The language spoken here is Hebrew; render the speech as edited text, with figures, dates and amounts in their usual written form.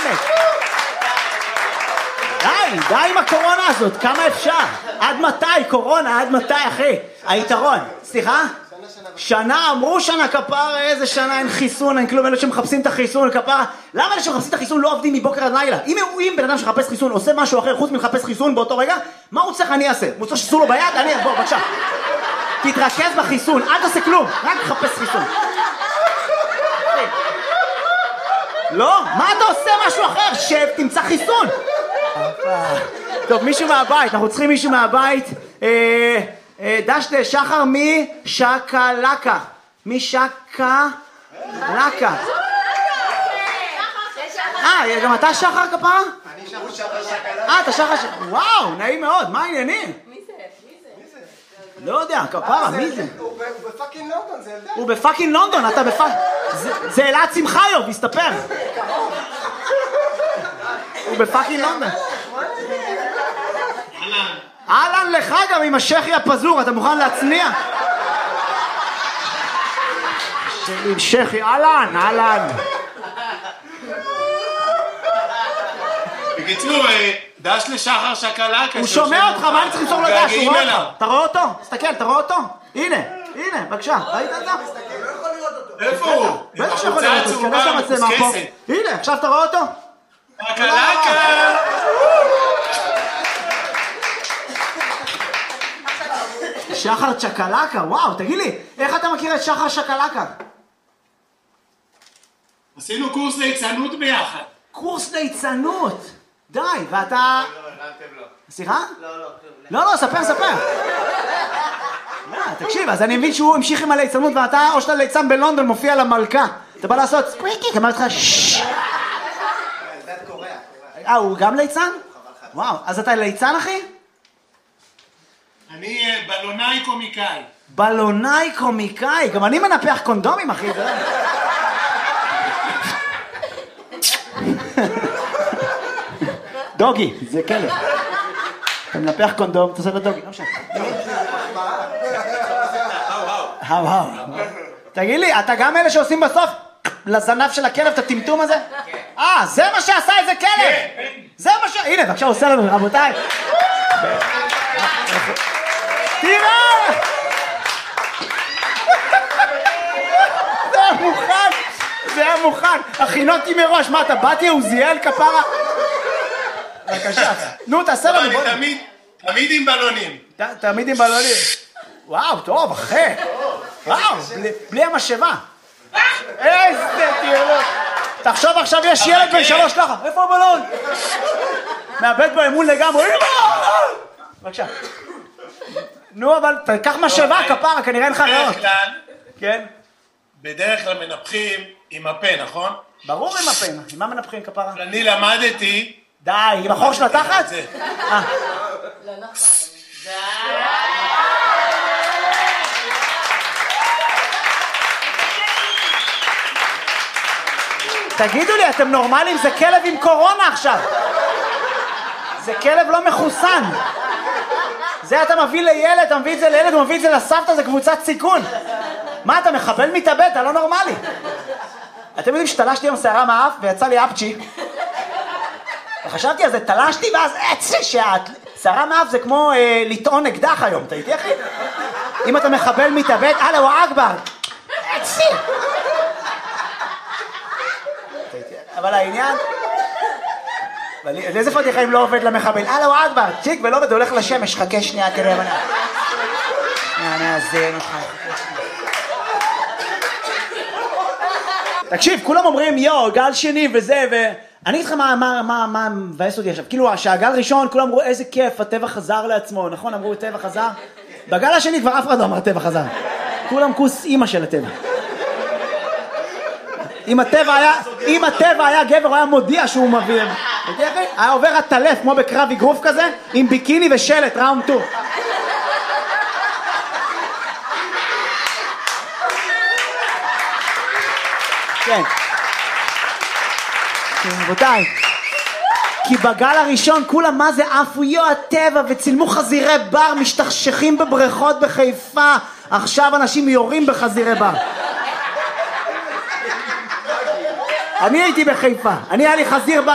מצוינת. די עם הקורונה הזאת, כמה אפשר? עד מתי קורונה, עד מתי אחי? היתרון, סליחה? שנה, אמרו שנה כפרה, איזה שנה, אין חיסון, אין כלום, אלה שמחפשים את החיסון כפרה. למה אלה שמחפשים את החיסון לא עובדים מבוקר עד לילה? אם בן אדם שמחפש חיסון עושה משהו אחר חוץ מלחפש חיסון באותו רגע, מה הוא צריך אני אעשה? הוא צריך שסו לו ביד? בוא, בבקשה. תתרכז בחיסון, אל תעשה כלום, רק מחפש חיסון. לא? מה אתה עושה משהו אחר? שב, תמצא חיסון. טוב, מישהו מהבית, אנחנו צריכים מישהו מהבית. דשת שחר משקלקה. משקלקה. גם אתה שחר כפרה? אני שחר שקלקה. אתה שחר שקלקה. וואו, נעים מאוד, מה העניינים? מי זה? לא יודע, כפרה, מי זה? הוא בפאקינג לונדון, זה ילדה. הוא בפאקינג לונדון, אתה זה אלעד שמחיוב, מסתפר. הוא בפאקינג לונדון. אהלן לך גם עם השכי הפזור, אתה מוכן להצניע? עם שכי, אהלן. בקיצור, דש לשחר שקלקה. הוא שומע אותך, מה אני צריך למסור לו דש? הוא רואה אותך. אתה רואה אותו? תסתכל, אתה רואה אותו? הנה, בבקשה, ראית את זה? לא יכול לראות אותו. איפה הוא? בטח שיכול לראות אותו, תכנס למצלמה פה. הנה, עכשיו אתה רואה אותו? שקלקה! שחר צ'קלקה, וואו, תגיד לי, איך אתה מכיר את שחר שקלקה? עשינו קורס ליצנות ביחד. קורס ליצנות? די, ואתה... לא. סליחה? לא, ספר. תקשיב, אז אני מבין שהוא המשיך עם הליצנות ואתה או שאתה ליצן בלונדון מופיע למלכה. אתה בא לעשות ספריקי, אמרתי לך ששש. זה קורא. הוא גם ליצן? וואו, אז אתה ליצן אחי? אני בלונאי קומיקאי. בלונאי קומיקאי, גם אני מנפח קונדומים אחי. דוגי, זה כלב. אתה מנפח קונדום, אתה עושה לו דוגי, לא משנה. וואו. תגיד לי, אתה גם אלה שעושים בסוף לזנב של הכלב את הטמטום הזה? זה מה שעשה איזה כלב! זה מה הנה, בבקשה, הוא עושה לנו, רבותיי. תראה! זה היה מוכן. הכינותי מראש, מה אתה באתי עוזיאל כפרה? בבקשה, נו תעשה לנו. אני תמיד עם בלונים. תמיד עם בלונים. וואו, טוב, אחי. וואו, בלי המשאבה. איזה תיאלות. תחשוב עכשיו יש ילד בן 3 ככה. איפה הבלון? מאבד באמון לגמרי. בבקשה. נו, אבל תקח משאבה, כפרה, כנראה אין לך רעות. כן? בדרך כלל מנפחים עם הפה, נכון? ברור עם הפה. עם מה מנפחים, כפרה? אני למדתי... די, עם החור של התחת? לא נכון. תגידו לי, אתם נורמלים? זה כלב עם קורונה עכשיו. זה כלב לא מחוסן. זה אתה מביא לילד, אתה מביא את זה לילד, הוא מביא את זה לסבתא, זה קבוצת סיכון. מה, אתה מחבל מתאבד? אתה לא נורמלי. אתם יודעים שתלשתי עם שערה מהאף ויצא לי אפצ'י. וחשבתי על זה, תלשתי ואז שערה מהאף זה כמו לטעון אקדח היום, אתה איתי אחי? אם אתה מחבל מתאבד, אללהו אכבר. אבל העניין... איזה פתיחה אם לא עובד למחבל? אללהו אכבר, צ'יק ולא עובד, הולך לשמש, חכה שנייה, תראה מנה. נאזן אותך. תקשיב, כולם אומרים יו, גל שני וזה אני אגיד לך מה מבאס אותי עכשיו, כאילו שהגל ראשון כולם אמרו איזה כיף, הטבע חזר לעצמו, נכון? אמרו הטבע חזר? בגל השני כבר אף אחד לא אמר הטבע חזר, כולם כוס אימא של הטבע. אם הטבע היה גבר, הוא היה מודיע שהוא מביא, היה עובר הטלף כמו בקרב אגרוף כזה, עם ביקיני ושלט, ראונד 2. כן. רבותיי, כי בגל הראשון כולם מה זה עפו הטבע וצילמו חזירי בר משתכשכים בבריכות בחיפה, עכשיו אנשים יורים בחזירי בר. אני הייתי בחיפה, היה לי חזיר בר